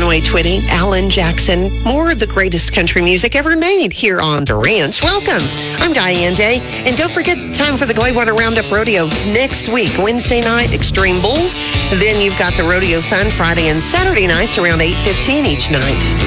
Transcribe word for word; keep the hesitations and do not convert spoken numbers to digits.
Conway Twitty, Alan Jackson, more of the greatest country music ever made here on The Ranch. Welcome. I'm Diane Day. And don't forget, time for the Gladewater Roundup Rodeo next week. Wednesday night, Extreme Bulls. Then you've got the Rodeo Fun Friday and Saturday nights around eight fifteen each night.